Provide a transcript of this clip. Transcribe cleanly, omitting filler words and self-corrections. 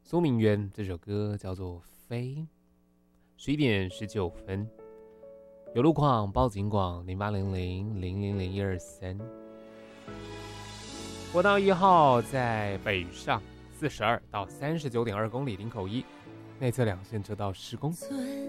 苏明渊这首歌叫做《飞》，11点19分。有路况报警广0800000123。国道1号在北上42到39.2公里林口一，内侧2线车道施工。